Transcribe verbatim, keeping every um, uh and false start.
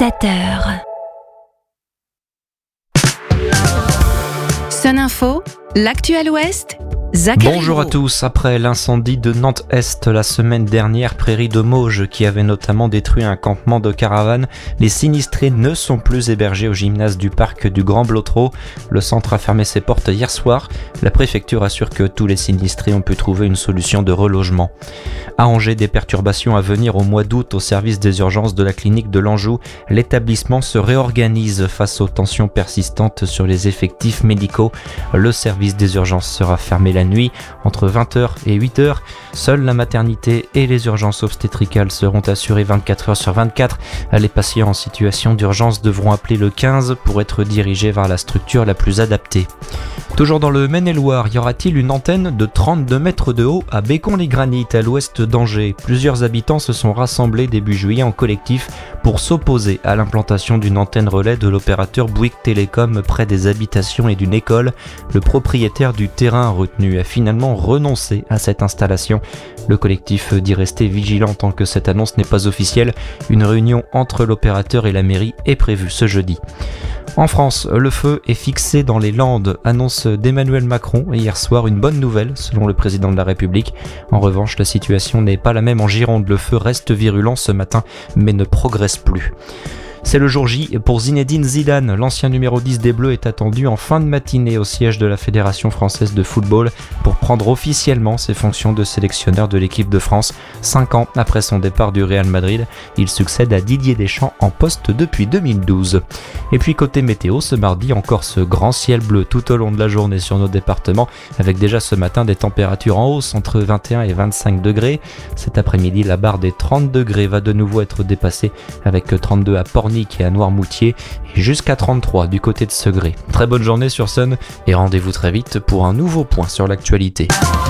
sept heures. Sun Info, l'actu à l'Ouest, Zachary Bonjour à tous. Après l'incendie de Nantes-Est la semaine dernière, prairie de Mauges, qui avait notamment détruit un campement de caravanes, les sinistrés ne sont plus hébergés au gymnase du parc du Grand Blotreau. Le centre a fermé ses portes hier soir. La préfecture assure que tous les sinistrés ont pu trouver une solution de relogement. À Angers, des perturbations à venir au mois d'août au service des urgences de la clinique de l'Anjou. L'établissement se réorganise face aux tensions persistantes sur les effectifs médicaux. Le service des urgences sera fermé la nuit entre vingt heures et huit heures. Seule la maternité et les urgences obstétricales seront assurées vingt-quatre heures sur vingt-quatre. Les patients en situation d'urgence devront appeler le quinze pour être dirigés vers la structure la plus adaptée. Toujours dans le Maine-et-Loire, y aura-t-il une antenne de trente-deux mètres de haut à Bécon-les-Granites, à l'ouest d'Angers? Plusieurs habitants se sont rassemblés début juillet en collectif pour s'opposer à l'implantation d'une antenne relais de l'opérateur Bouygues Télécom près des habitations et d'une école. Le propriétaire du terrain retenu a finalement renoncé à cette installation. Le collectif dit rester vigilant tant que cette annonce n'est pas officielle. Une réunion entre l'opérateur et la mairie est prévue ce jeudi. En France, le feu est fixé dans les Landes, annonce d'Emmanuel Macron hier soir, une bonne nouvelle selon le président de la République. En revanche, la situation n'est pas la même en Gironde. Le feu reste virulent ce matin mais ne progresse plus. C'est le jour J pour Zinedine Zidane. L'ancien numéro dix des Bleus est attendu en fin de matinée au siège de la Fédération française de football pour prendre officiellement ses fonctions de sélectionneur de l'équipe de France. Cinq ans après son départ du Real Madrid, il succède à Didier Deschamps en poste depuis deux mille douze. Et puis côté météo, ce mardi, encore ce grand ciel bleu tout au long de la journée sur nos départements, avec déjà ce matin des températures en hausse entre vingt et un et vingt-cinq degrés. Cet après-midi, la barre des trente degrés va de nouveau être dépassée avec trente-deux à Pornic et à Noirmoutier et jusqu'à trente-trois du côté de Segré. Très bonne journée sur Sun et rendez-vous très vite pour un nouveau point sur l'actualité.